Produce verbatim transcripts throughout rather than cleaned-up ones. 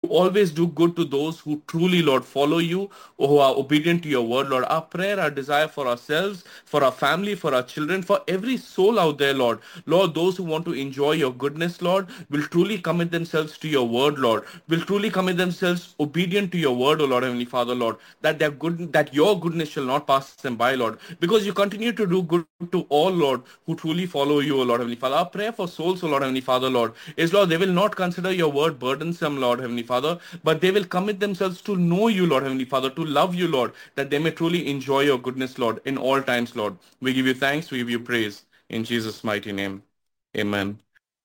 always do good to those who truly, Lord, follow you, or who are obedient to your word, Lord. Our prayer, our desire for ourselves, for our family, for our children, for every soul out there, Lord. Lord, those who want to enjoy your goodness, Lord, will truly commit themselves to your word, Lord, will truly commit themselves obedient to your word, O Lord, Heavenly Father, Lord, that their good, that your goodness shall not pass them by, Lord, because you continue to do good to all, Lord, who truly follow you, O Lord, Heavenly Father. Our prayer for souls, O Lord, Heavenly Father, Lord, is, Lord, they will not consider your word burdensome, Lord, Heavenly Father, but they will commit themselves to know you, Lord, Heavenly Father, to love you, Lord, that they may truly enjoy your goodness, Lord, in all times, Lord. We give you thanks, we give you praise. In Jesus' mighty name, amen.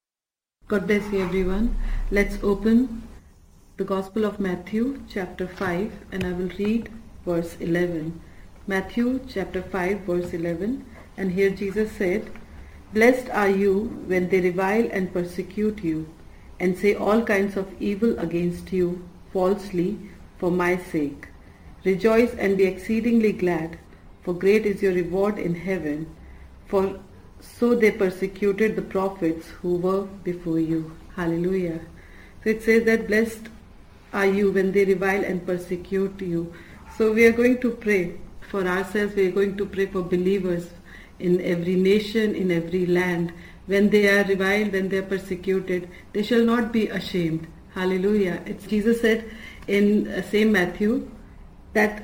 God bless you, everyone. Let's open the Gospel of Matthew, chapter five, and I will read verse eleven. Matthew, chapter five, verse eleven. And here Jesus said, "Blessed are you when they revile and persecute you, and say all kinds of evil against you falsely for my sake. Rejoice and be exceedingly glad, for great is your reward in heaven. For so they persecuted the prophets who were before you." Hallelujah. So it says that blessed are you when they revile and persecute you. So we are going to pray for ourselves. We are going to pray for believers in every nation, in every land. When they are reviled, when they are persecuted, they shall not be ashamed. Hallelujah. It's Jesus said in uh, same Matthew that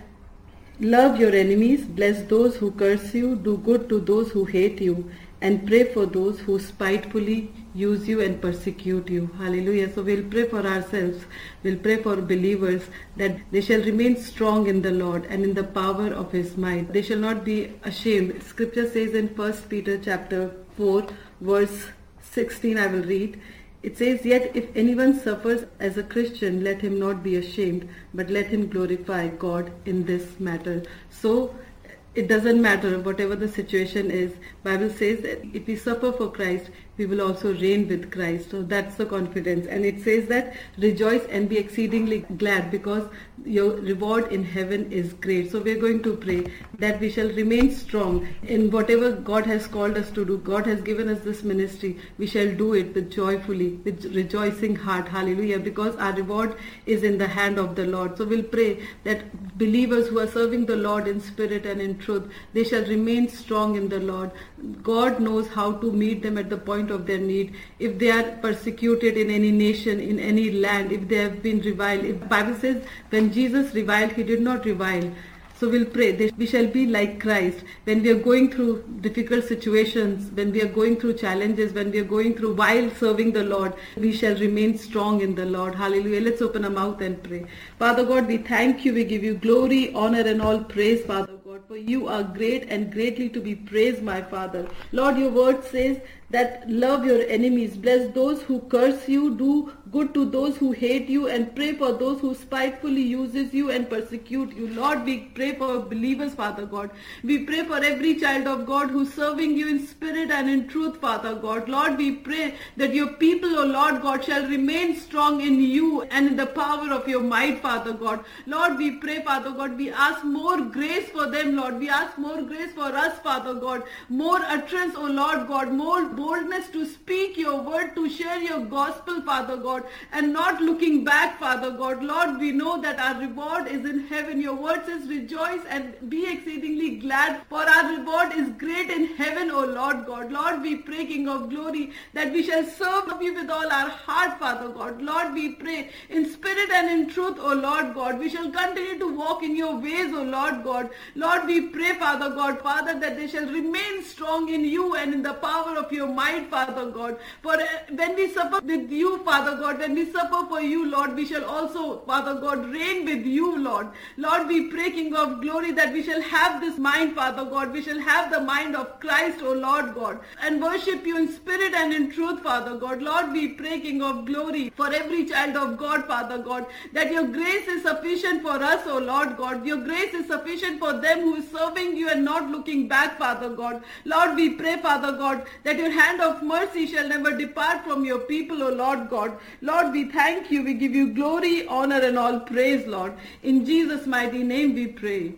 love your enemies, bless those who curse you, do good to those who hate you, and pray for those who spitefully use you and persecute you. Hallelujah. So we'll pray for ourselves. We'll pray for believers that they shall remain strong in the Lord and in the power of His might. They shall not be ashamed. Scripture says in First Peter chapter four, verse sixteen, I will read. It says, "Yet if anyone suffers as a Christian, let him not be ashamed, but let him glorify God in this matter." So it doesn't matter whatever the situation is. Bible says that if we suffer for Christ, we will also reign with Christ. So that's the confidence. And it says that rejoice and be exceedingly glad, because your reward in heaven is great. So we're going to pray that we shall remain strong in whatever God has called us to do. God has given us this ministry. We shall do it with joyfully, with rejoicing heart. Hallelujah. Because our reward is in the hand of the Lord. So we'll pray that believers who are serving the Lord in spirit and in truth, they shall remain strong in the Lord. God knows how to meet them at the point of their need. If they are persecuted in any nation, in any land, if they have been reviled, if the Bible says when Jesus reviled, He did not revile. So we'll pray that we shall be like Christ. When we are going through difficult situations, when we are going through challenges, when we are going through while serving the Lord, we shall remain strong in the Lord. Hallelujah. Let's open our mouth and pray. Father God, we thank you. We give you glory, honor, and all praise, Father God, for you are great and greatly to be praised, my Father. Lord, your word says that love your enemies, bless those who curse you, do good to those who hate you, and pray for those who spitefully uses you and persecute you. Lord, we pray for believers, Father God. We pray for every child of God who's serving you in spirit and in truth, Father God. Lord, we pray that your people, O Lord God, shall remain strong in you and in the power of your might, Father God. Lord, we pray, Father God, we ask more grace for them, Lord. We ask more grace for us, Father God. More utterance, O Lord God. More boldness to speak your word, to share your gospel, Father God, and not looking back, Father God. Lord, we know that our reward is in heaven. Your word says, rejoice and be exceedingly glad, for our reward is great in heaven, O Lord God. Lord, we pray, King of glory, that we shall serve you with all our heart, Father God. Lord, we pray in spirit and in truth, O Lord God. We shall continue to walk in your ways, O Lord God. Lord, we pray, Father God, Father, that they shall remain strong in you and in the power of your might, Father God. For when we suffer with you, Father God, when we suffer for you, Lord, we shall also, Father God, reign with you, Lord. Lord, we pray, King of glory, that we shall have this mind, Father God. We shall have the mind of Christ, O Lord God, and worship you in spirit and in truth, Father God. Lord, we pray, King of glory, for every child of God, Father God, that your grace is sufficient for us, O Lord God. Your grace is sufficient for them who is serving you and not looking back, Father God. Lord, we pray, Father God, that your hand of mercy shall never depart from your people, O Lord God. Lord, we thank you. We give you glory, honor, and all praise, Lord. In Jesus' mighty name we pray.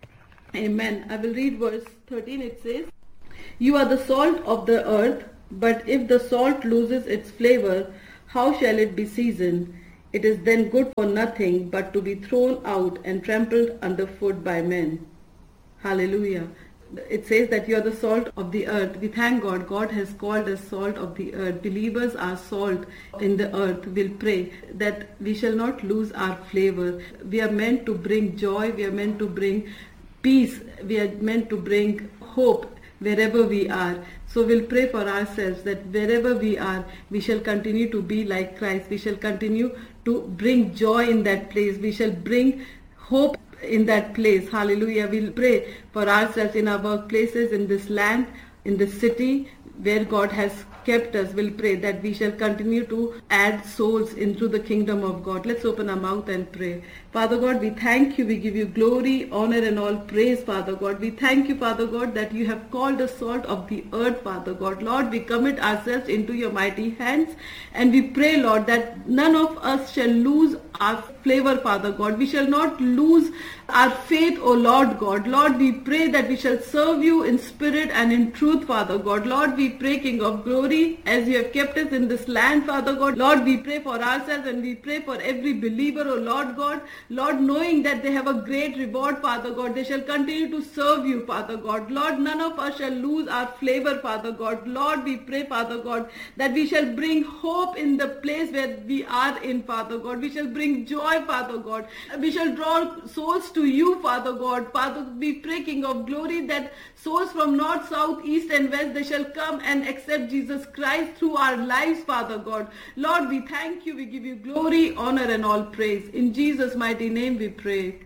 Amen. I will read verse thirteen. It says, "You are the salt of the earth, but if the salt loses its flavor, how shall it be seasoned? It is then good for nothing but to be thrown out and trampled underfoot by men. Hallelujah. It says that you are the salt of the earth. We thank God. God has called us salt of the earth. Believers are salt in the earth. We'll pray that we shall not lose our flavor. We are meant to bring joy. We are meant to bring peace. We are meant to bring hope wherever we are. So we'll pray for ourselves that wherever we are, we shall continue to be like Christ. We shall continue to bring joy in that place. We shall bring hope in that place. Hallelujah. We'll pray for ourselves in our workplaces, in this land, in this city where God has kept us. We'll pray that we shall continue to add souls into the kingdom of God. Let's open our mouth and pray. Father God, we thank you. We give you glory, honor and all praise, Father God. We thank you, Father God, that you have called us salt of the earth, Father God. Lord, we commit ourselves into your mighty hands and we pray, Lord, that none of us shall lose our flavor, Father God. We shall not lose our faith, O Lord God. Lord, we pray that we shall serve you in spirit and in truth, Father God. Lord, we pray, King of glory, as you have kept us in this land, Father God. Lord, we pray for ourselves and we pray for every believer, O Lord God. Lord, knowing that they have a great reward, Father God, they shall continue to serve you, Father God. Lord, none of us shall lose our flavor, Father God. Lord, we pray, Father God, that we shall bring hope in the place where we are in, Father God. We shall bring joy, Father God. We shall draw souls to you, Father God. Father, we pray, King of glory, that souls from north, south, east and west, they shall come and accept Jesus Christ through our lives, Father God. Lord, we thank you. We give you glory, honor and all praise. In Jesus' mighty name we pray.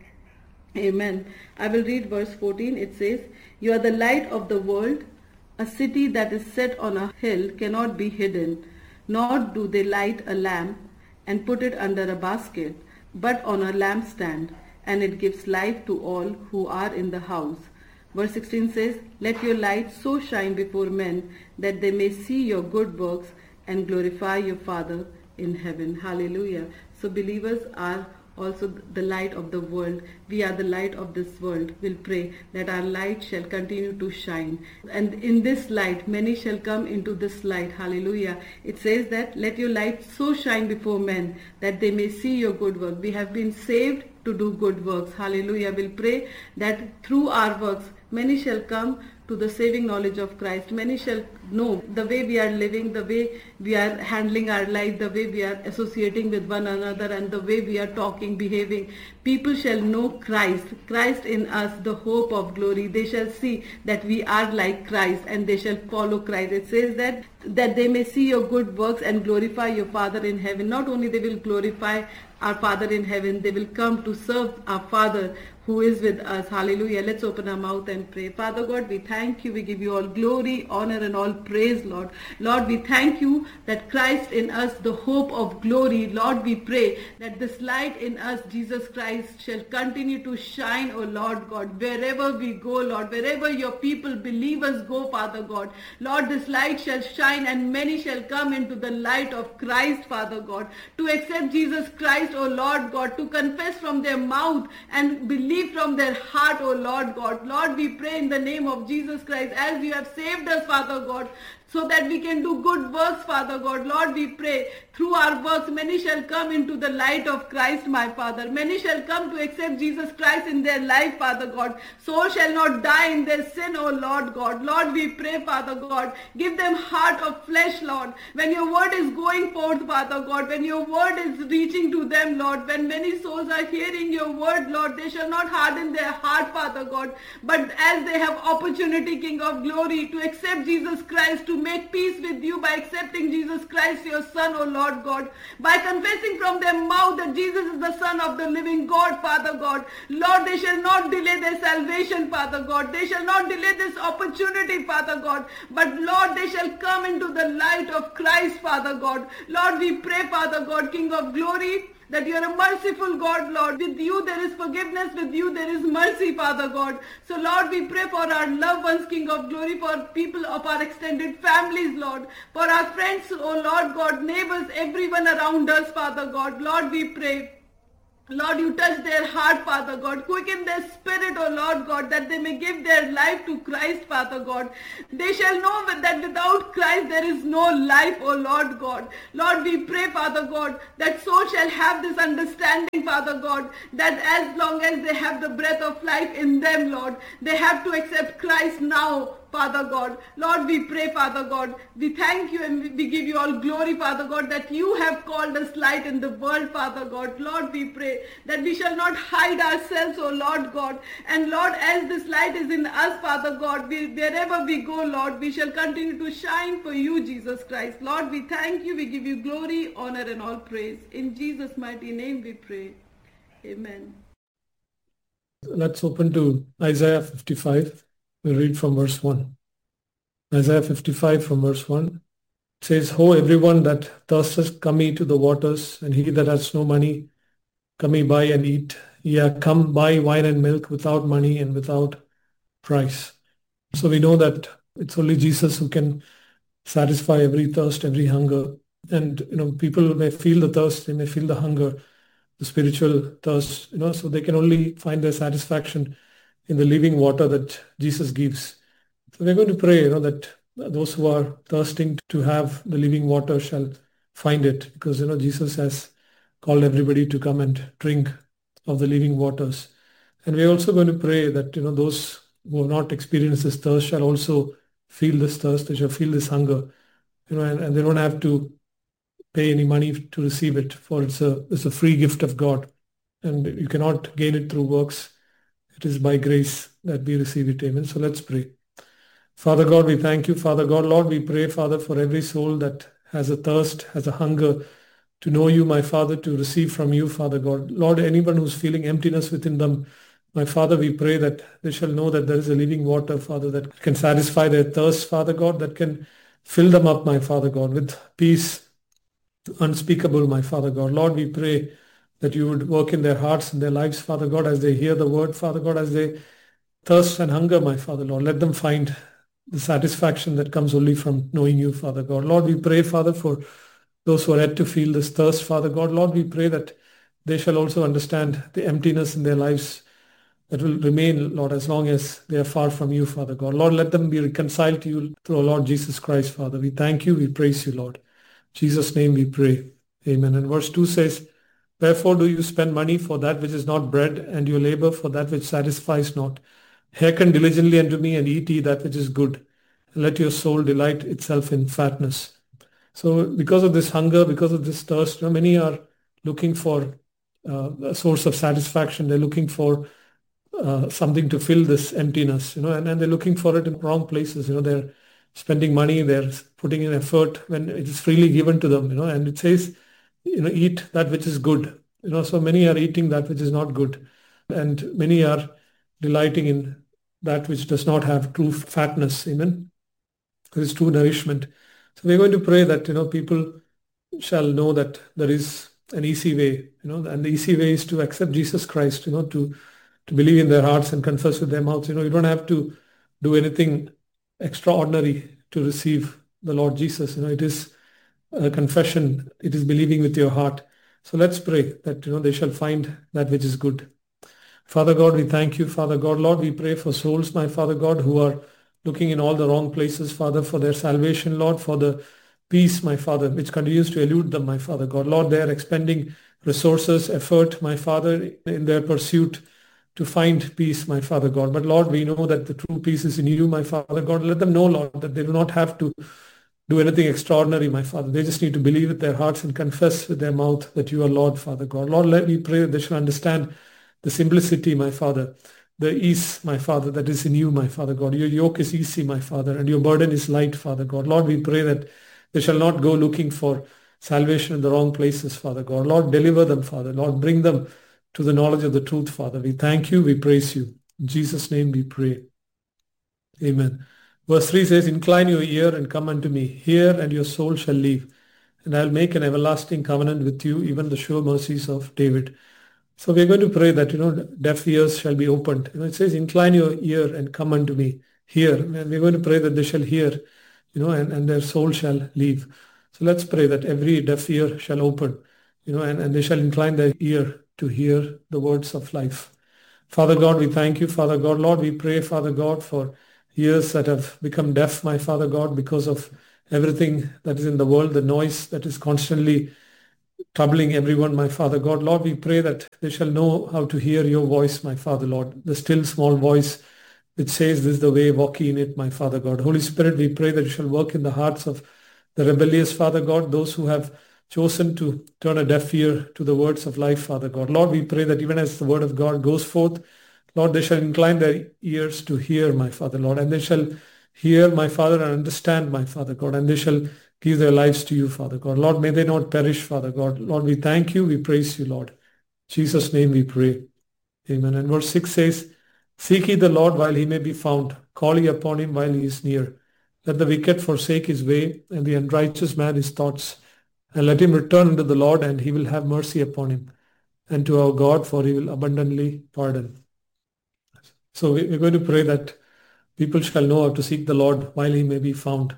Amen. I will read verse fourteen. It says, you are the light of the world. A city that is set on a hill cannot be hidden, nor do they light a lamp and put it under a basket, but on a lampstand, and it gives light to all who are in the house. Verse sixteen says, let your light so shine before men that they may see your good works and glorify your Father in heaven. Hallelujah. So believers are also the light of the world. We are the light of this world. We'll pray that our light shall continue to shine. And in this light, many shall come into this light. Hallelujah. It says that let your light so shine before men that they may see your good work. We have been saved to do good works. Hallelujah. We'll pray that through our works, many shall come to the saving knowledge of Christ. Many shall know the way we are living, the way we are handling our life, the way we are associating with one another, and the way we are talking, behaving. People shall know Christ, Christ in us, the hope of glory. They shall see that we are like Christ and they shall follow Christ. It says that that they may see your good works and glorify your Father in heaven. Not only they will glorify our Father in heaven, they will come to serve our Father who is with us. Hallelujah. Let's open our mouth and pray. Father God, we thank you. We give you all glory, honor and all praise, Lord. Lord, we thank you that Christ in us, the hope of glory. Lord, we pray that this light in us, Jesus Christ, shall continue to shine, O Lord God, wherever we go, Lord, wherever your people, believers go, Father God. Lord, this light shall shine and many shall come into the light of Christ, Father God, to accept Jesus Christ, O Lord God, to confess from their mouth and believe from their heart, O Lord God. Lord, we pray in the name of Jesus Christ, as you have saved us, Father God, so that we can do good works, Father God. Lord, we pray through our works, many shall come into the light of Christ, my Father. Many shall come to accept Jesus Christ in their life, Father God. Souls shall not die in their sin, O Lord God. Lord, we pray, Father God, give them heart of flesh, Lord. When your word is going forth, Father God, when your word is reaching to them, Lord, when many souls are hearing your word, Lord, they shall not harden their heart, Father God, but as they have opportunity, King of glory, to accept Jesus Christ, to make peace with you by accepting Jesus Christ, your Son, O Lord God, by confessing from their mouth that Jesus is the Son of the living God, Father God. Lord, they shall not delay their salvation, Father God. They shall not delay this opportunity, Father God, but Lord, they shall come into the light of Christ, Father God. Lord, we pray, Father God, King of glory, that you are a merciful God, Lord. With you there is forgiveness, with you there is mercy, Father God. So Lord, we pray for our loved ones, King of glory, for people of our extended families, Lord, for our friends, oh Lord God, neighbors, everyone around us, Father God. Lord, we pray Lord, you touch their heart, Father God. Quicken their spirit, O Lord God, that they may give their life to Christ, Father God. They shall know that without Christ there is no life, O Lord God. Lord, we pray, Father God, that soul shall have this understanding, Father God, that as long as they have the breath of life in them, Lord, they have to accept Christ now, Father God. Lord, we pray, Father God, we thank you and we give you all glory, Father God, that you have called us light in the world, Father God. Lord, we pray that we shall not hide ourselves, O Lord God. And Lord, as this light is in us, Father God, we, wherever we go, Lord, we shall continue to shine for you, Jesus Christ. Lord, we thank you, we give you glory, honor, and all praise. In Jesus' mighty name we pray. Amen. Let's open to Isaiah fifty-five. We'll read from verse one. Isaiah fifty-five from verse one. It says, Ho, everyone that thirsteth, come ye to the waters, and he that has no money, come ye buy and eat. Yeah, come buy wine and milk without money and without price. So we know that it's only Jesus who can satisfy every thirst, every hunger. And, you know, people may feel the thirst, they may feel the hunger, the spiritual thirst, you know, so they can only find their satisfaction in the living water that Jesus gives. So we're going to pray, you know, that those who are thirsting to have the living water shall find it, because, you know, Jesus has called everybody to come and drink of the living waters. And we're also going to pray that, you know, those who have not experienced this thirst shall also feel this thirst, they shall feel this hunger, you know, and, and they don't have to pay any money to receive it, for it's a, it's a free gift of God, and you cannot gain it through works. It is by grace that we receive it. Amen. So let's pray. Father God, we thank you. Father God, Lord, we pray, Father, for every soul that has a thirst, has a hunger to know you, my Father, to receive from you, Father God. Lord, anyone who's feeling emptiness within them, my Father, we pray that they shall know that there is a living water, Father, that can satisfy their thirst, Father God, that can fill them up, my Father God, with peace unspeakable, my Father God. Lord, we pray that you would work in their hearts and their lives, Father God, as they hear the word, Father God, as they thirst and hunger, my Father, Lord. Let them find the satisfaction that comes only from knowing you, Father God. Lord, we pray, Father, for those who are yet to feel this thirst, Father God. Lord, we pray that they shall also understand the emptiness in their lives that will remain, Lord, as long as they are far from you, Father God. Lord, let them be reconciled to you through our Lord Jesus Christ, Father. We thank you, we praise you, Lord. In Jesus' name we pray. Amen. And verse two says, Wherefore do you spend money for that which is not bread, and your labor for that which satisfies not? Hearken diligently unto me, and eat ye that which is good, and let your soul delight itself in fatness. So because of this hunger, because of this thirst, you know, many are looking for uh, a source of satisfaction. They're looking for uh, something to fill this emptiness, you know, and, and they're looking for it in wrong places. You know, they're spending money, they're putting in effort when it is freely given to them, you know, and it says, you know, eat that which is good. You know, so many are eating that which is not good, and many are delighting in that which does not have true fatness. Amen. There is true nourishment. So we're going to pray that, you know, people shall know that there is an easy way, you know, and the easy way is to accept Jesus Christ, you know, to, to believe in their hearts and confess with their mouths. You know, you don't have to do anything extraordinary to receive the Lord Jesus. You know, it is a confession, it is believing with your heart. So let's pray that, you know, they shall find that which is good. Father God, we thank you, Father God. Lord, we pray for souls, my Father God, who are looking in all the wrong places, Father, for their salvation, Lord, for the peace, my Father, which continues to elude them, my Father God. Lord, they are expending resources, effort, my Father, in their pursuit to find peace, my Father God. But Lord, we know that the true peace is in you, my Father God. Let them know, Lord, that they do not have to do anything extraordinary, my Father. They just need to believe with their hearts and confess with their mouth that you are Lord, Father God. Lord, let me pray that they shall understand the simplicity, my Father, the ease, my Father, that is in you, my Father God. Your yoke is easy, my Father, and your burden is light, Father God. Lord, we pray that they shall not go looking for salvation in the wrong places, Father God. Lord, deliver them, Father. Lord, bring them to the knowledge of the truth, Father. We thank you, we praise you. In Jesus' name we pray. Amen. Verse three says, Incline your ear and come unto me. Hear, and your soul shall live. And I'll make an everlasting covenant with you, even the sure mercies of David. So we're going to pray that, you know, deaf ears shall be opened. You know, it says, incline your ear and come unto me. Hear. And we're going to pray that they shall hear, you know, and, and their soul shall live. So let's pray that every deaf ear shall open, you know, and, and they shall incline their ear to hear the words of life. Father God, we thank you, Father God. Lord, we pray, Father God, for ears that have become deaf, my Father God, because of everything that is in the world, the noise that is constantly troubling everyone, my Father God. Lord, we pray that they shall know how to hear your voice, my Father Lord, the still small voice which says, this is the way, walk ye in it, my Father God. Holy Spirit, we pray that you shall work in the hearts of the rebellious, Father God, those who have chosen to turn a deaf ear to the words of life, Father God. Lord, we pray that even as the word of God goes forth, Lord, they shall incline their ears to hear, my Father, Lord, and they shall hear, my Father, and understand, my Father God, and they shall give their lives to you, Father God. Lord, may they not perish, Father God. Lord, we thank you, we praise you, Lord. In Jesus' name we pray. Amen. And verse six says, seek ye the Lord while he may be found. Call ye upon him while he is near. Let the wicked forsake his way, and the unrighteous man his thoughts. And let him return unto the Lord, and he will have mercy upon him. And to our God, for he will abundantly pardon. So we're going to pray that people shall know how to seek the Lord while he may be found.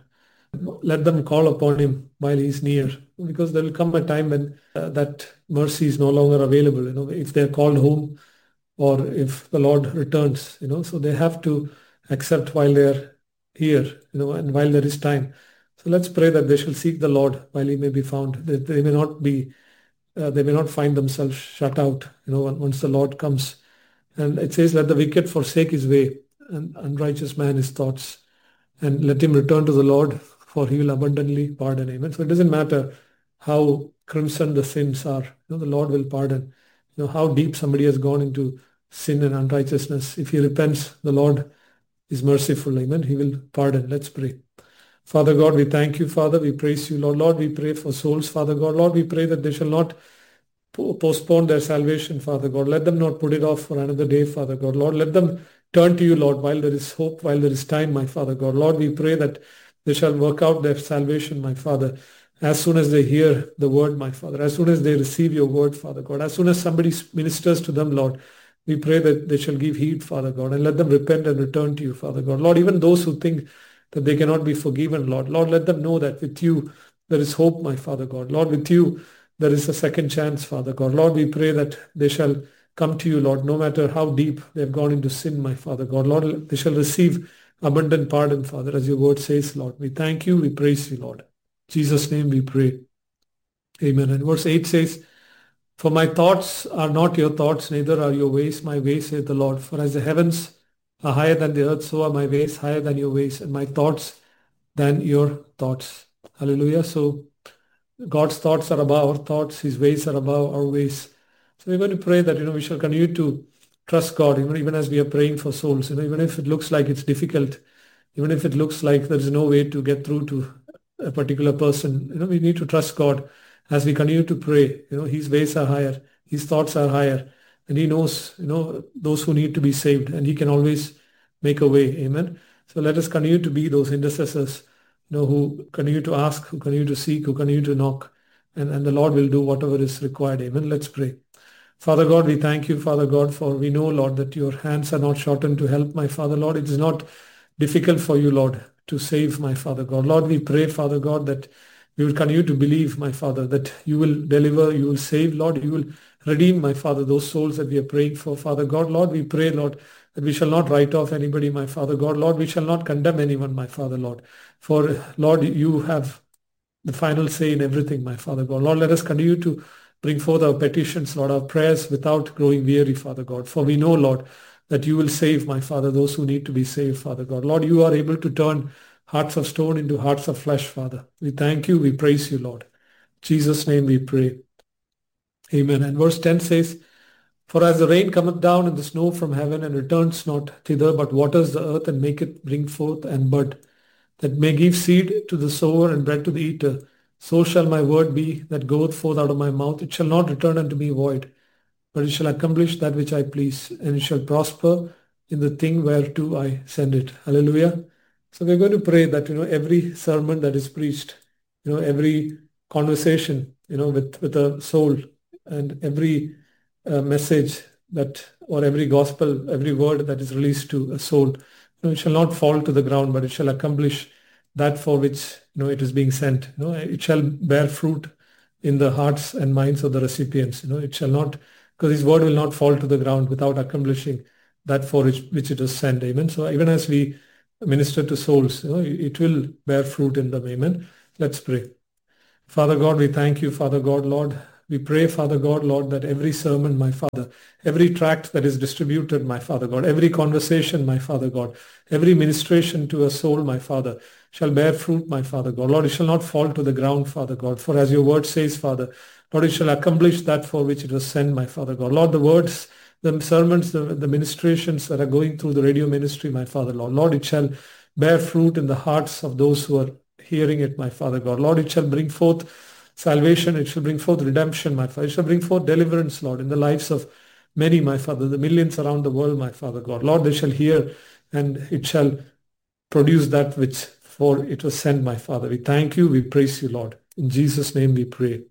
Let them call upon him while he is near, because there will come a time when uh, that mercy is no longer available. You know, if they're called home, or if the Lord returns, you know, so they have to accept while they're here, you know, and while there is time. So let's pray that they shall seek the Lord while he may be found. That they may not be, uh, they may not find themselves shut out, you know, once the Lord comes. And it says, let the wicked forsake his way, and unrighteous man his thoughts, and let him return to the Lord, for he will abundantly pardon. Amen. So it doesn't matter how crimson the sins are, you know, the Lord will pardon. You know, how deep somebody has gone into sin and unrighteousness. If he repents, the Lord is merciful. Amen. He will pardon. Let's pray. Father God, we thank you, Father. We praise you, Lord. Lord, we pray for souls, Father God. Lord, we pray that they shall not postpone their salvation, Father God. Let them not put it off for another day, Father God. Lord, let them turn to you, Lord, while there is hope, while there is time, my Father God. Lord, we pray that they shall work out their salvation, my Father, as soon as they hear the word, my Father, as soon as they receive your word, Father God, as soon as somebody ministers to them, Lord, we pray that they shall give heed, Father God, and let them repent and return to you, Father God. Lord, even those who think that they cannot be forgiven, Lord, Lord, let them know that with you there is hope, my Father God. Lord, with you there is a second chance, Father God. Lord, we pray that they shall come to you, Lord, no matter how deep they have gone into sin, my Father God. Lord, they shall receive abundant pardon, Father, as your word says, Lord. We thank you, we praise you, Lord. In Jesus' name we pray. Amen. And verse eight says, for my thoughts are not your thoughts, neither are your ways my ways, saith the Lord. For as the heavens are higher than the earth, so are my ways higher than your ways, and my thoughts than your thoughts. Hallelujah. So God's thoughts are above our thoughts, his ways are above our ways. So we're going to pray that, you know, we shall continue to trust God, even, even as we are praying for souls, you know, even if it looks like it's difficult, even if it looks like there is no way to get through to a particular person, you know, we need to trust God as we continue to pray. You know, his ways are higher, his thoughts are higher, and he knows, you know, those who need to be saved, and he can always make a way. Amen. So let us continue to be those intercessors, you know, who continue to ask, who continue to seek, who continue to knock, and, and the Lord will do whatever is required. Amen. Let's pray. Father God, we thank you, Father God, for we know, Lord, that your hands are not shortened to help, my Father, Lord. It is not difficult for you, Lord, to save, my Father God. Lord, we pray, Father God, that we will continue to believe, my Father, that you will deliver, you will save, Lord, you will redeem, my Father, those souls that we are praying for, Father God. Lord, we pray, Lord, that we shall not write off anybody, my Father God. Lord, we shall not condemn anyone, my Father, Lord. For, Lord, you have the final say in everything, my Father God. Lord, let us continue to bring forth our petitions, Lord, our prayers without growing weary, Father God. For we know, Lord, that you will save, my Father, those who need to be saved, Father God. Lord, you are able to turn hearts of stone into hearts of flesh, Father. We thank you, we praise you, Lord. In Jesus' name we pray. Amen. And verse ten says, for as the rain cometh down and the snow from heaven, and returns not thither, but waters the earth, and maketh bring forth and bud, that may give seed to the sower and bread to the eater, so shall my word be that goeth forth out of my mouth. It shall not return unto me void, but it shall accomplish that which I please, and it shall prosper in the thing whereto I send it. Hallelujah. So we're going to pray that, you know, every sermon that is preached, you know, every conversation, you know, with, with a soul, and every uh, message that, or every gospel, every word that is released to a soul, you know, it shall not fall to the ground, but it shall accomplish that for which, you know, it is being sent. You know, it shall bear fruit in the hearts and minds of the recipients. You know, it shall not because His word will not fall to the ground without accomplishing that for which, which it was sent. Amen. So even as we minister to souls, you know, it will bear fruit in them. Amen. Let's pray. Father God, we thank you, Father God, Lord. We pray, Father God, Lord, that every sermon, my Father, every tract that is distributed, my Father God, every conversation, my Father God, every ministration to a soul, my Father, shall bear fruit, my Father God. Lord, it shall not fall to the ground, Father God. For as your word says, Father, Lord, it shall accomplish that for which it was sent, my Father God. Lord, the words, the sermons, the, the ministrations that are going through the radio ministry, my Father, Lord, Lord, it shall bear fruit in the hearts of those who are hearing it, my Father God. Lord, it shall bring forth salvation, it shall bring forth redemption, my Father. It shall bring forth deliverance, Lord, in the lives of many, my Father, the millions around the world, my Father God. Lord, they shall hear and it shall produce that which for it was sent, my Father. We thank you, we praise you, Lord. In Jesus' name we pray.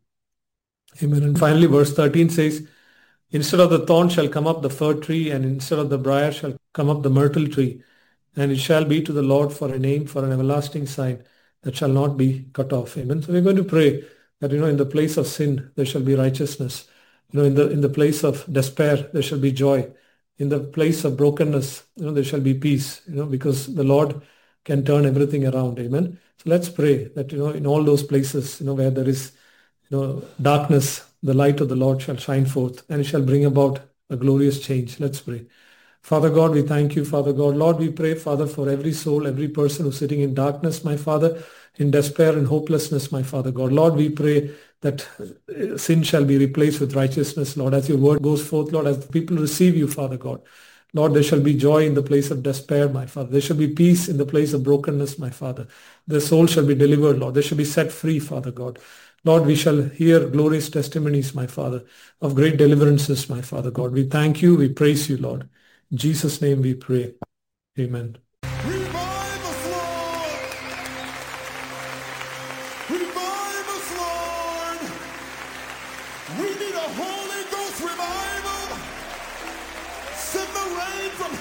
Amen. And finally, verse thirteen says, instead of the thorn shall come up the fir tree, and instead of the briar shall come up the myrtle tree. And it shall be to the Lord for a name, for an everlasting sign that shall not be cut off. Amen. So we're going to pray that, you know, in the place of sin, there shall be righteousness. You know, in the in the place of despair, there shall be joy. In the place of brokenness, you know, there shall be peace, you know, because the Lord can turn everything around. Amen. So let's pray that, you know, in all those places, you know, where there is, you know, darkness, the light of the Lord shall shine forth and it shall bring about a glorious change. Let's pray. Father God, we thank you, Father God. Lord, we pray, Father, for every soul, every person who's sitting in darkness, my Father, in despair and hopelessness, my Father God. Lord, we pray that sin shall be replaced with righteousness, Lord, as your word goes forth, Lord, as people receive you, Father God. Lord, there shall be joy in the place of despair, my Father. There shall be peace in the place of brokenness, my Father. The soul shall be delivered, Lord. They shall be set free, Father God. Lord, we shall hear glorious testimonies, my Father, of great deliverances, my Father God. We thank you. We praise you, Lord. In Jesus' name we pray. Amen. Revive us, Lord! Revive us, Lord! We need a Holy Ghost revival! Send the rain from